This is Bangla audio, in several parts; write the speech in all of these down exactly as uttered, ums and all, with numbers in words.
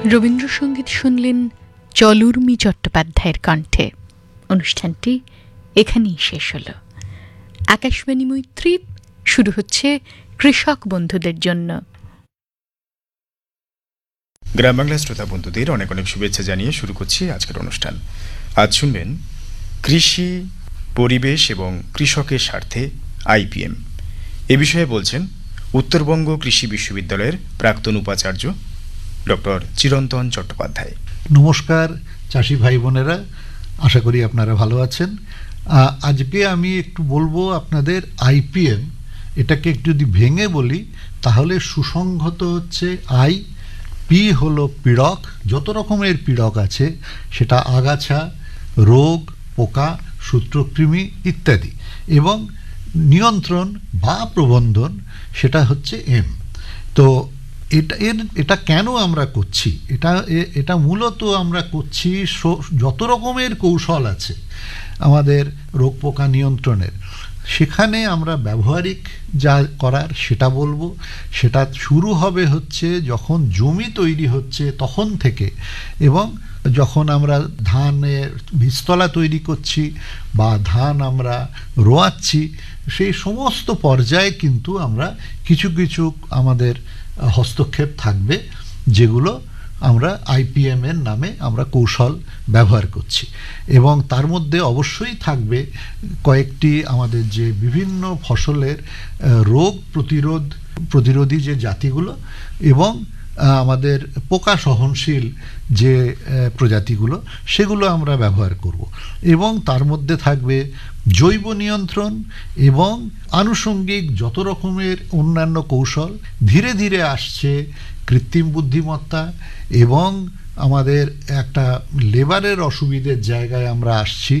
রবীন্দ্রসঙ্গীত শুনলেন চলুর্মি চট্টোপাধ্যায়ের কণ্ঠে। অনুষ্ঠানটি এখানেই শেষ হলো। আকাশবাণী মৈত্রী শুরু হচ্ছে কৃষক বন্ধুদের জন্য। গ্রাম বাংলা শ্রোতা বন্ধুদের অনেক অনেক শুভেচ্ছা জানিয়ে শুরু করছি আজকের অনুষ্ঠান। আজ শুনবেন কৃষি, পরিবেশ এবং কৃষকের স্বার্থে আইপিএম। এ বিষয়ে বলছেন উত্তরবঙ্গ কৃষি বিশ্ববিদ্যালয়ের প্রাক্তন উপাচার্য ডক্টর চিরন্তন চট্টোপাধ্যায়। নমস্কার চাষি ভাই বোনেরা, আশা করি আপনারা ভালো আছেন। আজকে আমি একটু বলবো আপনাদের আইপিএম, এটাকে একটু যদি ভেঙে বলি তাহলে সুসংহত হচ্ছে আই, পি হলো পীড়ক, যত রকমের পীড়ক আছে সেটা আগাছা, রোগ, পোকা, সূত্রকৃমি ইত্যাদি, এবং নিয়ন্ত্রণ বা প্রবন্ধন সেটা হচ্ছে এম। তো এটা এর এটা কেন আমরা করছি, এটা এটা মূলত আমরা করছি যত রকমের কৌশল আছে আমাদের রোগ পোকা নিয়ন্ত্রণের, সেখানে আমরা ব্যবহারিক যা করার সেটা বলবো। সেটা শুরু হবে হচ্ছে যখন জমি তৈরি হচ্ছে তখন থেকে, এবং যখন আমরা ধানের বীজতলা তৈরি করছি বা ধান আমরা রোয়াচ্ছি, সেই সমস্ত পর্যায়ে কিন্তু আমরা কিছু কিছু আমাদের হস্তক্ষেপ থাকবে, যেগুলো আমরা আইপিএম এর নামে আমরা কৌশল ব্যবহার করছি। এবং তার মধ্যে অবশ্যই থাকবে কয়েকটি আমাদের যে বিভিন্ন ফসলের রোগ প্রতিরোধ প্রতিরোধী যে জাতিগুলো এবং আমাদের পোকা সহনশীল যে প্রজাতিগুলো, সেগুলো আমরা ব্যবহার করব। এবং তার মধ্যে থাকবে জৈব নিয়ন্ত্রণ এবং আনুষঙ্গিক যত রকমের অন্যান্য কৌশল। ধীরে ধীরে আসছে কৃত্রিম বুদ্ধিমত্তা, এবং আমাদের একটা লেবারের অসুবিধের জায়গায় আমরা আসছি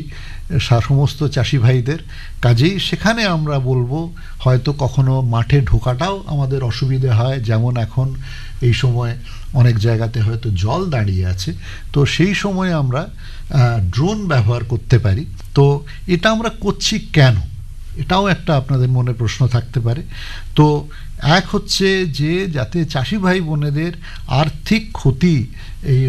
সমস্ত চাষি ভাইদের। কাজেই সেখানে আমরা বলবো হয়তো কখনো মাঠে ঢোকাটাও আমাদের অসুবিধে হয়, যেমন এখন এই সময় অনেক জায়গাতে হয়তো জল দাঁড়িয়ে আছে, তো সেই সময় আমরা ড্রোন ব্যবহার করতে পারি। তো এটা আমরা করছি কেন, এটাও একটা আপনাদের মনে প্রশ্ন থাকতে পারে। তো এক হচ্ছে যে যাতে চাষি ভাই বোনেদের আর্থিক ক্ষতি এই